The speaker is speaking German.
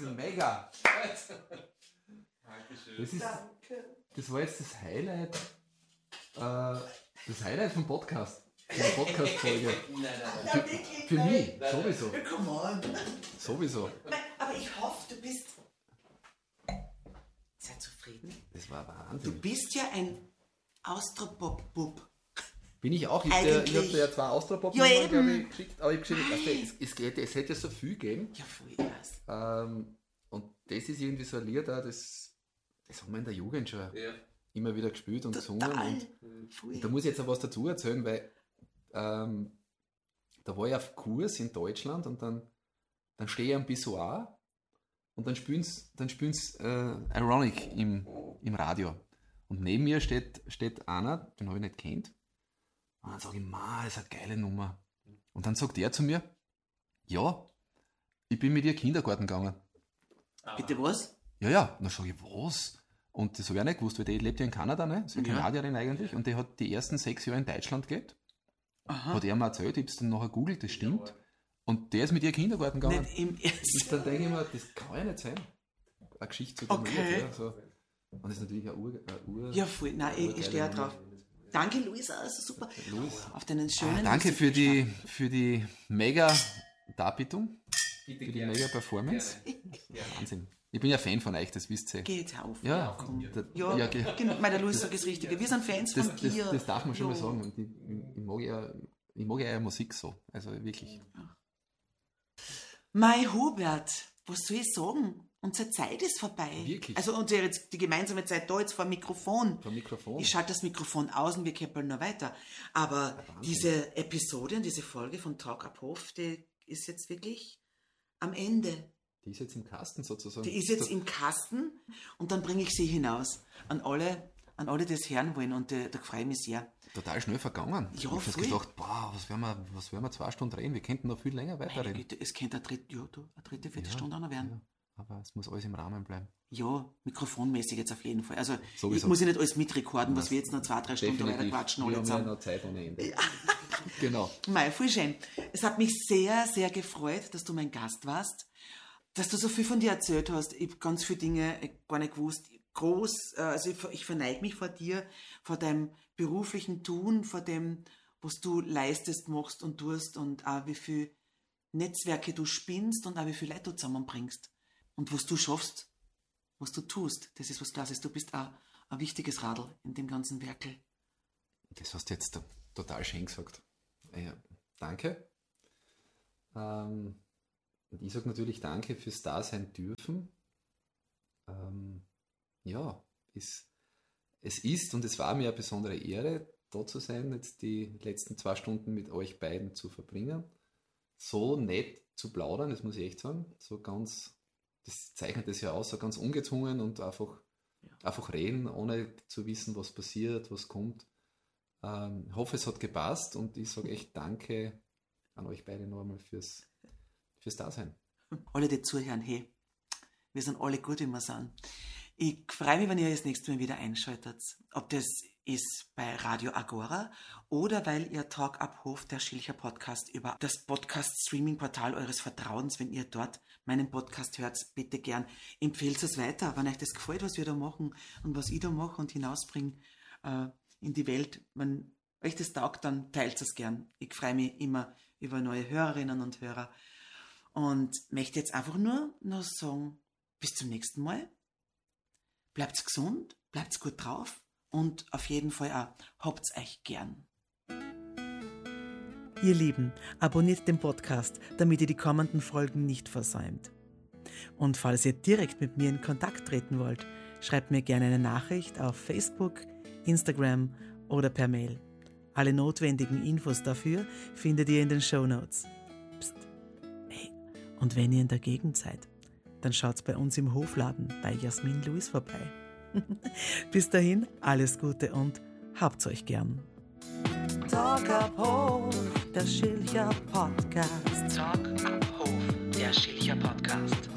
mega. Dankeschön. Das war jetzt das Highlight vom Podcast. Der Podcast-Folge. Für mich, sowieso. Come on. Sowieso. Aber ich hoffe, du bist sehr zufrieden. Das war Du Wahnsinn. bist ja ein Austropop-Bub. Bin ich auch. Ich Eigentlich- habe dir ja 2 Austropop Ja, eben. glaube ich, geschickt. Aber ich habe geschrieben, es hätte ja so viel gegeben. Ja, voll, ich weiß. Und das ist irgendwie so ein Lied, das haben wir in der Jugend schon immer wieder gespielt und gesungen. Total. Und Voll. da muss ich jetzt auch was dazu erzählen, weil da war ich auf Kurs in Deutschland und dann stehe ich am Pissoir und dann spielen sie Ironic im Radio. Und neben mir steht einer, den habe ich nicht kennt. Und dann sage ich, das ist eine geile Nummer. Und dann sagt er zu mir, ja, ich bin mit ihr Kindergarten gegangen. Bitte was? Ja. Und dann sage ich, was? Und das habe ich auch nicht gewusst, weil die lebt ja in Kanada, ne? Das ist eine Kanadierin eigentlich. Und die hat die ersten 6 Jahre in Deutschland gelebt. Aha. Hat er mir erzählt, ich habe es dann nachher googelt, das stimmt. Und der ist mit ihr Kindergarten gegangen. Nicht im Und Ernst. dann denke ich mir, das kann ja nicht sein. Eine Geschichte zu dem Okay. Lied, ja, so. Und das ist natürlich eine Ur Ja, voll. Nein, ich stehe ja drauf. Danke, Luisa, also super. Luis. Auf deinen schönen Danke für Musikgeschmack. die Mega-Darbietung, für die Mega-Performance. Wahnsinn. Ich bin ja Fan von euch, das wisst ihr. Geh jetzt auf. Ja, komm. ja, Genau, der Luis sagt das Richtige. Wir sind Fans von dir. das darf man schon mal Ja. sagen. Und ich mag ja eure Musik so. Also wirklich. Mein Hubert, was soll ich sagen? Unsere Zeit ist vorbei. Wirklich? Also unsere die gemeinsame Zeit da jetzt vor dem Mikrofon. Vom Mikrofon. Ich schalte das Mikrofon aus und wir keppeln nur weiter. Aber diese Episode und diese Folge von Talk Up Hof, die ist jetzt wirklich am Ende. Die ist jetzt im Kasten sozusagen. Die ist jetzt im Kasten und dann bringe ich sie hinaus an alle, die es hören wollen und da freue ich mich sehr. Total schnell vergangen. Ja, ich habe voll. gedacht, was werden wir 2 Stunden reden? Wir könnten noch viel länger Meine weiterreden. Güte, es könnte eine dritte, vierte Stunde auch noch werden. Ja, aber es muss alles im Rahmen bleiben. Ja, mikrofonmäßig jetzt auf jeden Fall. Also Sowieso. ich muss ja nicht alles mitrekorden, was wir jetzt noch 2-3 Stunden weiter Definitiv. quatschen Wir alle haben ja zusammen. noch Zeit ohne Ende. Genau. Mei, voll schön. Es hat mich sehr, sehr gefreut, dass du mein Gast warst, dass du so viel von dir erzählt hast. Ich habe ganz viele Dinge gar nicht gewusst. Also ich verneige mich vor dir, vor deinem beruflichen Tun, vor dem, was du leistest, machst und tust und auch wie viel Netzwerke du spinnst und auch wie viel Leute du zusammenbringst. Und was du schaffst, was du tust, das ist was Klasses. Du bist auch ein wichtiges Radl in dem ganzen Werkel. Das hast du jetzt total schön gesagt. Ja, danke. Und ich sage natürlich danke fürs Dasein dürfen. Ja, es ist und es war mir eine besondere Ehre, da zu sein, jetzt die letzten 2 Stunden mit euch beiden zu verbringen. So nett zu plaudern, das muss ich echt sagen. So ganz, das zeichnet es ja aus, so ganz ungezwungen und einfach reden, ohne zu wissen, was passiert, was kommt. Ich hoffe, es hat gepasst und ich sage echt danke an euch beide noch einmal fürs Dasein. Alle, die zuhören, hey, wir sind alle gut, wie wir sind. Ich freue mich, wenn ihr das nächste Mal wieder einschaltet. Ob das ist bei Radio Agora oder weil ihr Talk Up Hof, der Schilcher Podcast, über das Podcast-Streaming-Portal eures Vertrauens, wenn ihr dort meinen Podcast hört, bitte gern empfehlt es weiter, wenn euch das gefällt, was wir da machen und was ich da mache und hinausbringe in die Welt. Wenn euch das taugt, dann teilt es gern. Ich freue mich immer über neue Hörerinnen und Hörer und möchte jetzt einfach nur noch sagen, bis zum nächsten Mal. Bleibt gesund, bleibt gut drauf und auf jeden Fall auch habt's euch gern. Ihr Lieben, abonniert den Podcast, damit ihr die kommenden Folgen nicht versäumt. Und falls ihr direkt mit mir in Kontakt treten wollt, schreibt mir gerne eine Nachricht auf Facebook, Instagram oder per Mail. Alle notwendigen Infos dafür findet ihr in den Shownotes. Psst. Hey, und wenn ihr in der Gegend seid, dann schaut's bei uns im Hofladen bei Jasmin Louis vorbei. Bis dahin, alles Gute und habt's euch gern. Talk Up Hof, der Schilcher Podcast. Talk Up Hof, der Schilcher Podcast.